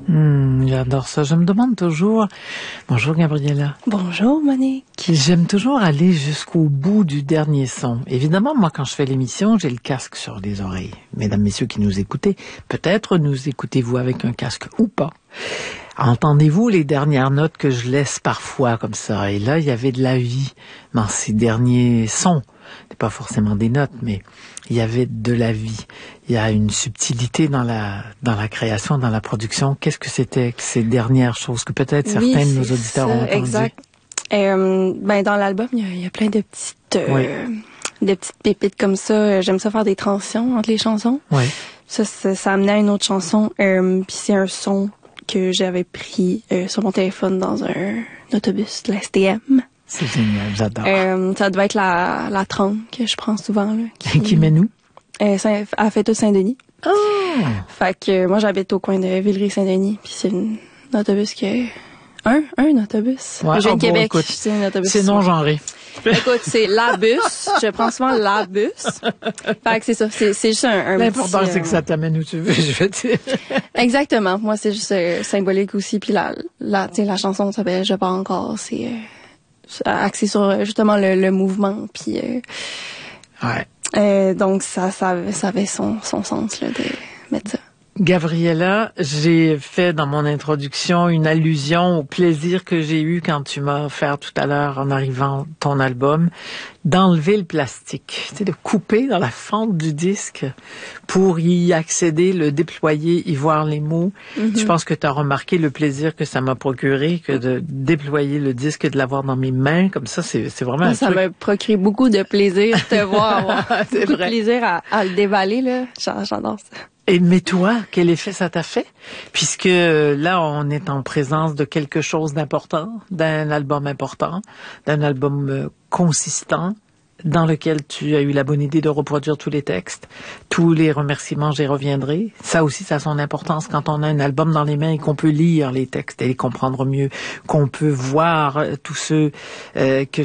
J'adore ça. Je me demande toujours... Bonjour Gabriella. Bonjour Monique. J'aime toujours aller jusqu'au bout du dernier son. Évidemment, moi, quand je fais l'émission, j'ai le casque sur les oreilles. Mesdames, messieurs qui nous écoutez, peut-être nous écoutez-vous avec un casque ou pas. Entendez-vous les dernières notes que je laisse parfois comme ça? Et là, il y avait de la vie dans ces derniers sons. C'est pas forcément des notes, mais il y avait de la vie. Il y a une subtilité dans la création, dans la production. Qu'est-ce que c'était que ces dernières choses que peut-être certains de nos auditeurs ont entendues? Exact. Dans l'album, il y a plein de petites pépites comme ça. J'aime ça faire des transitions entre les chansons. Oui. Ça amenait à une autre chanson. Puis c'est un son que j'avais pris sur mon téléphone dans un autobus de la STM. C'est génial, j'adore. Ça devait être la 30 que je prends souvent. Là, qui mène où? À Fêteau-Saint-Denis. Oh! Fait que moi, j'habite au coin de Villeray-Saint-Denis. Puis c'est un autobus qui un autobus. Ouais, je viens de Québec. Écoute, C'est un autobus. C'est non-genré. Écoute, c'est la bus. Je prends souvent la bus. Fait que c'est ça. C'est juste un L'important, petit, c'est que ça t'amène où tu veux, je veux dire. Exactement. Moi, c'est juste symbolique aussi. Puis la chanson s'appelle Je pars encore. C'est axé sur justement le mouvement. Puis ouais. donc ça avait son sens là de mettre ça. Gabriella, j'ai fait dans mon introduction une allusion au plaisir que j'ai eu quand tu m'as offert tout à l'heure en arrivant ton album, d'enlever le plastique, de couper dans la fente du disque pour y accéder, le déployer, y voir les mots. Je pense que tu as remarqué le plaisir que ça m'a procuré que de déployer le disque et de l'avoir dans mes mains. Comme ça, c'est vraiment un truc. Ça m'a procuré beaucoup de plaisir de te voir. C'est beaucoup vrai. de plaisir à le déballer, là. J'adore ça. Mais toi, quel effet ça t'a fait? Puisque là, on est en présence de quelque chose d'important, d'un album important, d'un album consistant, dans lequel tu as eu la bonne idée de reproduire tous les textes, tous les remerciements, j'y reviendrai. Ça aussi, ça a son importance quand on a un album dans les mains et qu'on peut lire les textes et les comprendre mieux, qu'on peut voir tous ceux que